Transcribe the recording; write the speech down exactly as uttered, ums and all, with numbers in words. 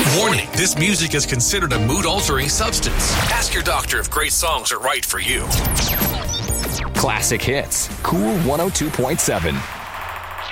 Warning, this music is considered a mood-altering substance. Ask your doctor if great songs are right for you. Classic Hits, Cool one oh two point seven.